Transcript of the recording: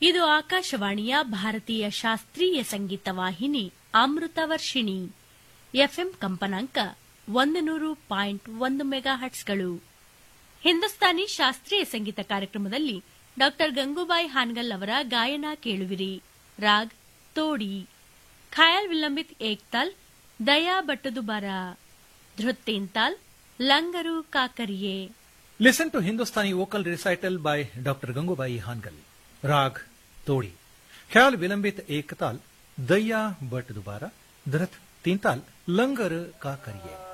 ಇದು ಆಕಾಶವಾಣಿಯ ಭಾರತೀಯ ಶಾಸ್ತ್ರೀಯ ಸಂಗೀತ ವಾಹಿನಿ ಅಮೃತ ವರ್ಷಿಣಿ. ಎಫ್ಎಂ ಕಂಪನಾಂಕ 100.1 ಮೆಗಾಹರ್ಟ್ಸ್ಗಳು. ಹಿಂದೂಸ್ತಾನಿ ಶಾಸ್ತ್ರೀಯ ಸಂಗೀತ ಕಾರ್ಯಕ್ರಮದಲ್ಲಿ ಡಾ ಗಂಗೂಬಾಯಿ ಹಾನ್ಗಲ್ ಅವರ ಗಾಯನ ಕೇಳುವಿರಿ. ರಾಗ್ ತೋಡಿ, ಖಯಾಲ್ ವಿಲಂಬಿತ್ ಏಕ್ತಾಲ್, ದಯಾ ಬಟ್ಟದುಬಾರ, ಧೃತ್ ತಾಲ್, ಲಂಗರು ಕಾಕರಿಯೆ. Listen to Hindustani vocal recital by Dr. Gangubai Hangal. Rag Todi. Khyal Vilambit Ektal, Daya But Dubara, Dhrat Tintal, Langar Ka Kariye.